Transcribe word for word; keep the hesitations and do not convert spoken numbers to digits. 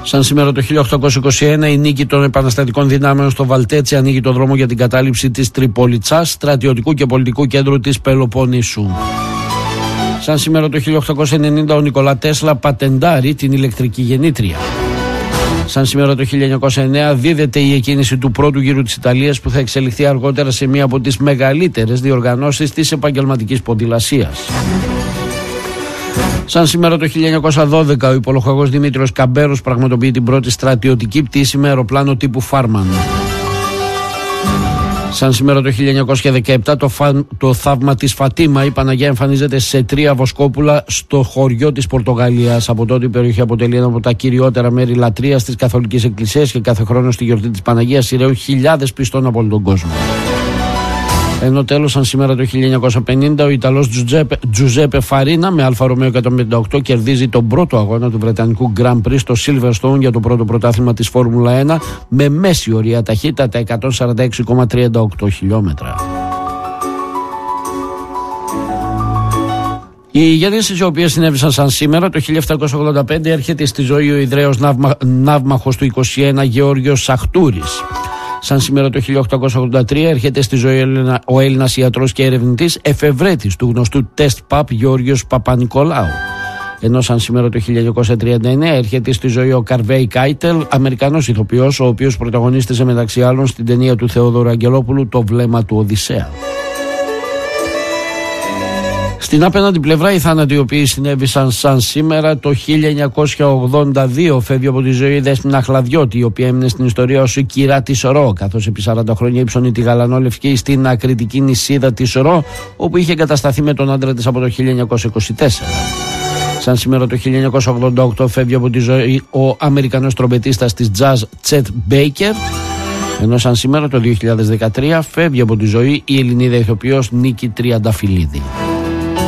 Σαν σήμερα το χίλια οκτακόσια είκοσι ένα η νίκη των επαναστατικών δυνάμεων στο Βαλτέτσι ανοίγει το δρόμο για την κατάληψη της Τριπολιτσάς, στρατιωτικού και πολιτικού κέντρου της Πελοποννήσου. Σαν σήμερα το χίλια οκτακόσια ενενήντα ο Νικολά Τέσλα πατεντάρει την ηλεκτρική γεννήτρια. Σαν σήμερα το χίλια εννιακόσια εννέα δίδεται η εκκίνηση του πρώτου γύρου της Ιταλίας, που θα εξελιχθεί αργότερα σε μία από τις μεγαλύτερες διοργανώσεις της επαγγελματικής ποδηλασίας. Σαν σήμερα το χίλια εννιακόσια δώδεκα ο υπολοχαγός Δημήτριος Καμπέρος πραγματοποιεί την πρώτη στρατιωτική πτήση με αεροπλάνο τύπου Φάρμαν. Σαν σήμερα το χίλια εννιακόσια δεκαεπτά το, φα... το θαύμα της Φατίμα, η Παναγιά, εμφανίζεται σε τρία βοσκόπουλα στο χωριό της Πορτογαλίας. Από τότε η περιοχή αποτελεί ένα από τα κυριότερα μέρη λατρείας της Καθολικής Εκκλησίας και κάθε χρόνο στη γιορτή της Παναγίας σειραίουν χιλιάδες πιστών από όλο τον κόσμο. Ενώ τέλος, σαν σήμερα το χίλια εννιακόσια πενήντα ο Ιταλός Τζουζέπε Φαρίνα με Αλφα Ρωμαίο εκατόν πενήντα οκτώ κερδίζει τον πρώτο αγώνα του Βρετανικού Grand Prix στο Silverstone για το πρώτο πρωτάθλημα της Φόρμουλα ένα με μέση ορία ταχύτητα τα εκατόν σαράντα έξι κόμμα τριάντα οκτώ χιλιόμετρα. Οι γεννήσεις οι οποίες συνέβησαν σαν σήμερα το χίλια επτακόσια ογδόντα πέντε έρχεται στη ζωή ο Ιδραίος ναύμα, ναύμαχος του είκοσι ένα Γεώργιος Σαχτούρης. Σαν σήμερα το χίλια οκτακόσια ογδόντα τρία έρχεται στη ζωή ο Έλληνας ιατρός και ερευνητής εφευρέτης του γνωστού τεστ παπ Γεώργιος Παπα-Νικολάου. Ενώ σαν σήμερα το χίλια εννιακόσια τριάντα εννέα έρχεται στη ζωή ο Καρβέι Κάιτελ, Αμερικανός ηθοποιός, ο οποίος πρωταγωνίστησε μεταξύ άλλων στην ταινία του Θεόδωρου Αγγελόπουλου «Το βλέμμα του Οδυσσέα». Στην απέναντι πλευρά, οι θάνατοι οι οποίοι συνέβησαν σαν σήμερα το χίλια εννιακόσια ογδόντα δύο φεύγει από τη ζωή η Δέσποινα Χλαδιώτη, η οποία έμεινε στην ιστορία ως η κυρά της Ρο, καθώς επί σαράντα χρόνια ύψωνε τη γαλανόλευκη στην ακριτική νησίδα της Ρο, όπου είχε εγκατασταθεί με τον άντρα της από το χίλια εννιακόσια είκοσι τέσσερα. Σαν σήμερα το χίλια εννιακόσια ογδόντα οκτώ φεύγει από τη ζωή ο Αμερικανός τρομπετίστας της jazz Τσετ Μπέικερ. Ενώ σαν σήμερα το δύο χιλιάδες δεκατρία φεύγει από τη ζωή η Ελληνίδα ηθοποιός Νίκη Τριανταφυλλίδη.